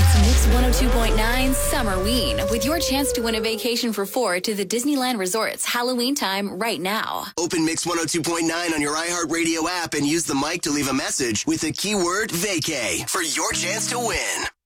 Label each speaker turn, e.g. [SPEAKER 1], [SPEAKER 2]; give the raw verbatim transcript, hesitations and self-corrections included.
[SPEAKER 1] Mix one oh two point nine Summerween with your chance to win a vacation for four to the Disneyland Resort's Halloween time right now.
[SPEAKER 2] Open Mix one oh two point nine on your iHeartRadio app and use the mic to leave a message with the keyword vacay for your chance to win.